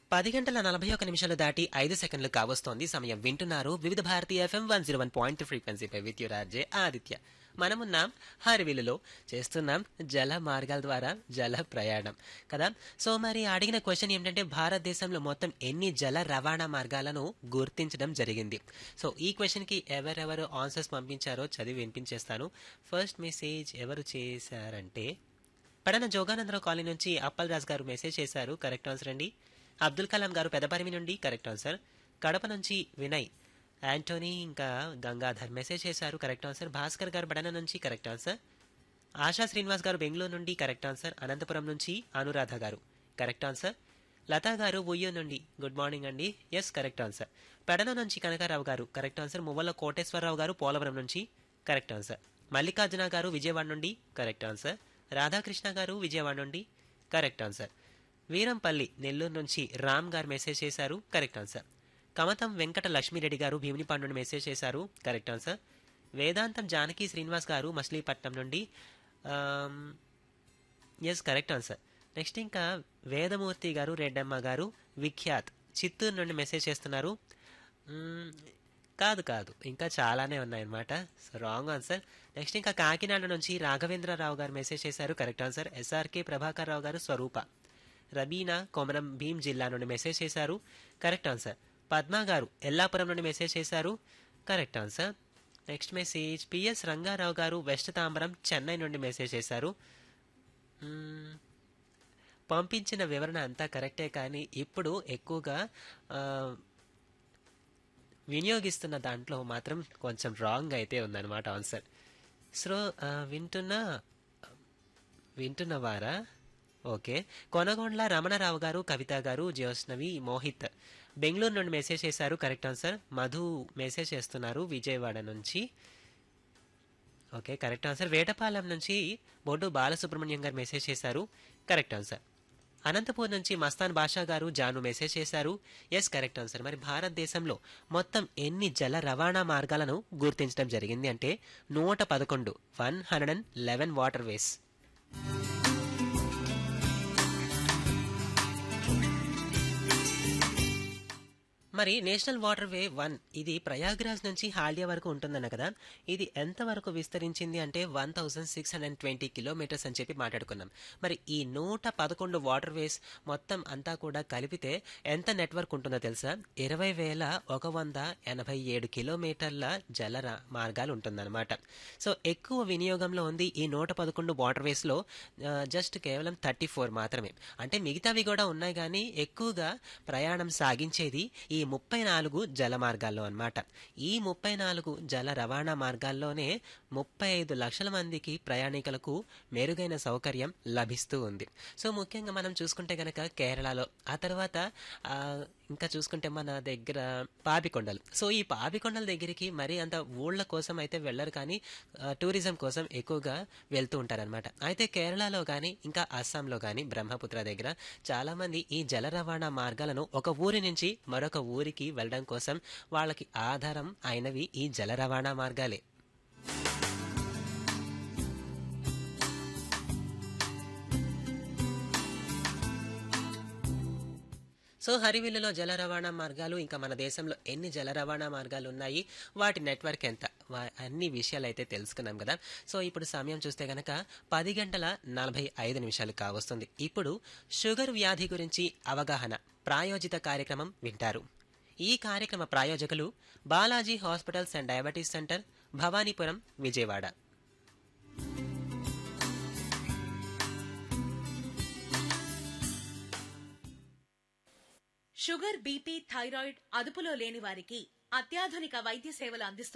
10 గంటల 41 నిమిషాలు దాటి 5 సెకండ్లు కావస్తోంది. సమయం వింటున్నారు వివిధ Bharati FM 101.2 ఫ్రీక్వెన్సీపై with your RJ Aditya. మనమున్నాం హరివిలులో చేస్తున్నాం జల మార్గాల ద్వారా జల ప్రయాణం కదా. సో మరి అడిగిన క్వశ్చన్ ఏంటంటే భారతదేశంలో మొత్తం ఎన్ని జల రవాణా మార్గాలను గుర్తించడం జరిగింది. సో ఈ క్వశ్చన్కి ఎవరెవరు ఆన్సర్స్ పంపించారో చదివి వినిపించేస్తాను. ఫస్ట్ మెసేజ్ ఎవరు చేశారంటే పడన జోగానందరావు కాలనీ నుంచి అప్పల్ రాజ్ గారు మెసేజ్ చేశారు. కరెక్ట్ ఆన్సర్ అండి. అబ్దుల్ కలాం గారు పెదపరిమి నుండి కరెక్ట్ ఆన్సర్. కడప నుంచి వినయ్, యాంటోనీ ఇంకా గంగాధర్ మెసేజ్ చేశారు. Correct answer. భాస్కర్ గారు బడన నుంచి కరెక్ట్ ఆన్సర్. ఆశా శ్రీనివాస్ గారు బెంగళూరు నుండి కరెక్ట్ ఆన్సర్. అనంతపురం నుంచి అనురాధ గారు కరెక్ట్ ఆన్సర్. లతా గారు ఉయ్యూ నుండి గుడ్ మార్నింగ్ అండి. Yes correct answer. పెడన నుంచి కనకారావు గారు కరెక్ట్ ఆన్సర్. మువ్వల కోటేశ్వరరావు గారు పోలవరం నుంచి కరెక్ట్ ఆన్సర్. మల్లికార్జున గారు విజయవాడ నుండి కరెక్ట్ ఆన్సర్. రాధాకృష్ణ గారు విజయవాడ నుండి కరెక్ట్ ఆన్సర్. వీరంపల్లి నెల్లూరు నుంచి రామ్ గారు మెసేజ్ చేశారు. Correct answer. కమతం వెంకట లక్ష్మీరెడ్డి గారు భీమినిపాడు నుండి మెసేజ్ చేశారు. Correct answer. వేదాంతం జానకి శ్రీనివాస్ గారు మచిలీపట్నం నుండి ఎస్ కరెక్ట్ ఆన్సర్. నెక్స్ట్ ఇంకా వేదమూర్తి గారు రెడ్డమ్మ గారు విఖ్యాత్ చిత్తూరు నుండి మెసేజ్ చేస్తున్నారు. కాదు కాదు ఇంకా చాలానే ఉన్నాయన్నమాట. So wrong answer. నెక్స్ట్ ఇంకా కాకినాడ నుంచి రాఘవేంద్రరావు గారు మెసేజ్ చేశారు. Correct answer. SRK Prabhakar Rao గారు స్వరూప రబీనా కొమరం భీం జిల్లా నుండి మెసేజ్ చేశారు. Correct answer. పద్మ గారు ఎల్లాపురం నుండి మెసేజ్ చేశారు. Correct answer. Next message PS Rangarao గారు వెస్ట్ తాంబరం చెన్నై నుండి మెసేజ్ చేశారు. పంపించిన వివరణ అంతా కరెక్టే కానీ ఇప్పుడు ఎక్కువగా వినియోగిస్తున్న దాంట్లో మాత్రం కొంచెం రాంగ్ అయితే ఉందన్నమాట answer. So వింటున్నవారా? Okay. Konagondla Ramana Rao గారు కవిత గారు జ్యోత్స్నవి మోహిత్ బెంగళూరు నుండి మెసేజ్ చేశారు. Correct answer. మధు మెసేజ్ చేస్తున్నారు విజయవాడ నుంచి. Okay correct answer. వేటపాలెం నుంచి బొడ్డు బాలసుబ్రహ్మణ్యం గారు మెసేజ్ చేశారు. Correct answer. అనంతపూర్ నుంచి మస్తాన్ బాషా గారు జాను మెసేజ్ చేశారు. Yes correct answer. మరి భారతదేశంలో మొత్తం ఎన్ని జల రవాణా మార్గాలను గుర్తించడం జరిగింది అంటే 111 వాటర్ వేస్. మరి నేషనల్ వాటర్ వే 1 ఇది ప్రయాగ్రాజ్ నుంచి హాల్డియా వరకు ఉంటుందన్న కదా. ఇది ఎంతవరకు విస్తరించింది అంటే 1620 కిలోమీటర్స్ అని చెప్పి మాట్లాడుకున్నాం. మరి ఈ 111 వాటర్ వేస్ మొత్తం అంతా కూడా కలిపితే ఎంత నెట్వర్క్ ఉంటుందో తెలుసా? 20,187 కిలోమీటర్ల జల మార్గాలు ఉంటుందన్నమాట. సో ఎక్కువ వినియోగంలో ఉంది ఈ 111 వాటర్ వేస్లో జస్ట్ కేవలం 34 మాత్రమే. అంటే మిగతావి కూడా ఉన్నాయి కానీ ఎక్కువగా ప్రయాణం సాగించేది ఈ 34 జల మార్గాల్లో అన్నమాట. ఈ 34 జల రవాణా మార్గాల్లోనే 35 లక్షల మందికి ప్రయాణికులకు మెరుగైన సౌకర్యం లభిస్తూ ఉంది. సో ముఖ్యంగా మనం చూసుకుంటే గనక కేరళలో, ఆ తర్వాత ఇంకా చూసుకుంటే మన దగ్గర పాపికొండలు. సో ఈ పాపికొండల దగ్గరికి మరీ అంత ఊళ్ళ కోసం అయితే వెళ్ళరు కానీ టూరిజం కోసం ఎక్కువగా వెళ్తూ ఉంటారనమాట. అయితే కేరళలో కానీ ఇంకా అస్సాంలో కానీ బ్రహ్మపుత్ర దగ్గర చాలామంది ఈ జల రవాణా మార్గాలను ఒక ఊరి నుంచి మరొక ఊరికి వెళ్ళడం కోసం వాళ్ళకి ఆధారం అయినవి ఈ జల రవాణా మార్గాలే. సో హరివిల్లులో జల రవాణా మార్గాలు ఇంకా మన దేశంలో ఎన్ని జల రవాణా మార్గాలు ఉన్నాయి, వాటి నెట్వర్క్ ఎంత, అన్ని విషయాలు అయితే తెలుసుకున్నాం కదా. సో ఇప్పుడు సమయం చూస్తే గనక 10 గంటల 45 నిమిషాలు కావస్తుంది. ఇప్పుడు షుగర్ వ్యాధి గురించి అవగాహన ప్రాయోజిత కార్యక్రమం వింటారు. ఈ కార్యక్రమ ప్రాయోజకులు Balaji hospitals and diabetes centre, Bhavanipuram, Vijayawada. Sugar, BP, thyroid అదుపులో లేని వారికి అత్యాధునిక వైద్య సేవలు అందిస్తున్నారు